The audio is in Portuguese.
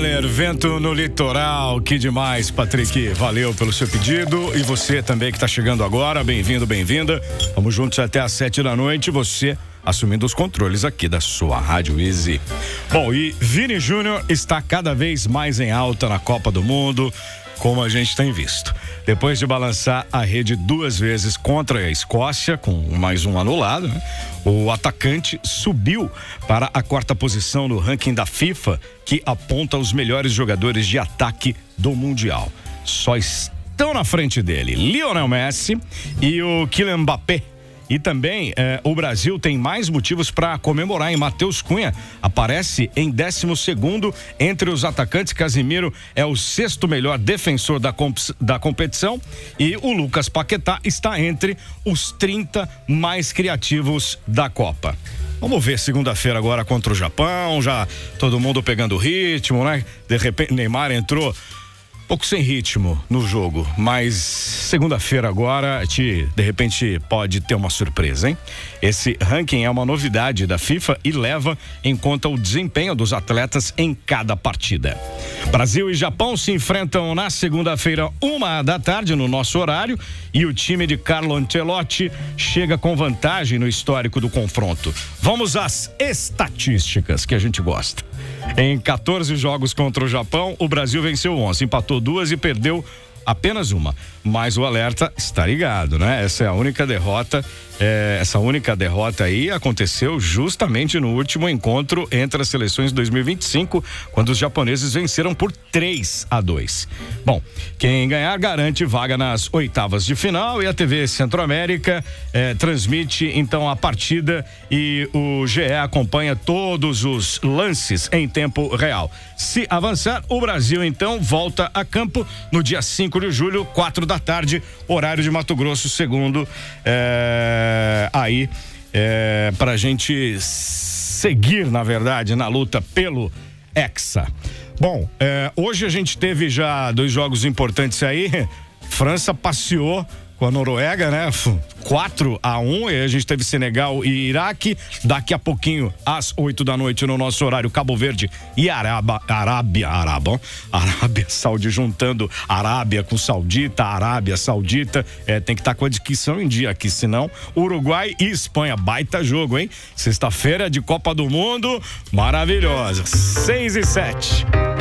Mahler, Vento no Litoral, que demais, Patrick, valeu pelo seu pedido, e você também que está chegando agora, bem-vindo, bem-vinda, vamos juntos até às 7 da noite, você assumindo os controles aqui da sua Rádio Easy. Bom, e Vini Júnior está cada vez mais em alta na Copa do Mundo, como a gente tem visto. Depois de balançar a rede 2 vezes contra a Escócia, com mais um anulado, né? O atacante subiu para a 4ª posição no ranking da FIFA, que aponta os melhores jogadores de ataque do Mundial. Só estão na frente dele Lionel Messi e o Kylian Mbappé. E também o Brasil tem mais motivos para comemorar, em Matheus Cunha aparece em 12º entre os atacantes. Casemiro é o 6º melhor defensor da competição e o Lucas Paquetá está entre os 30 mais criativos da Copa. Vamos ver segunda-feira agora contra o Japão, já todo mundo pegando o ritmo, né? De repente Neymar entrou um pouco sem ritmo no jogo, mas segunda-feira agora, de repente pode ter uma surpresa, hein? Esse ranking é uma novidade da FIFA e leva em conta o desempenho dos atletas em cada partida. Brasil e Japão se enfrentam na segunda-feira, 1 da tarde, no nosso horário, e o time de Carlo Ancelotti chega com vantagem no histórico do confronto. Vamos às estatísticas que a gente gosta. Em 14 jogos contra o Japão, o Brasil venceu 11, empatou 2 e perdeu apenas 1. Mas o alerta está ligado, né? Essa única derrota aí aconteceu justamente no último encontro entre as seleções de 2025, quando os japoneses venceram por 3-2. Bom, quem ganhar garante vaga nas oitavas de final, e a TV Centro-América transmite então a partida e o GE acompanha todos os lances em tempo real. Se avançar, o Brasil então volta a campo no dia 5 de julho, 4 da tarde, horário de Mato Grosso, segundo pra gente seguir, na verdade, na luta pelo Hexa. Bom, hoje a gente teve já 2 jogos importantes aí. França passeou com a Noruega, né? 4-1, e a gente teve Senegal e Iraque. Daqui a pouquinho, às 8 da noite, no nosso horário, Cabo Verde e Arábia Saudita, juntando Arábia com Saudita, Arábia Saudita, tem que estar com a dicção em dia aqui, senão Uruguai e Espanha, baita jogo, hein? Sexta-feira de Copa do Mundo, maravilhosa, 6 e 7.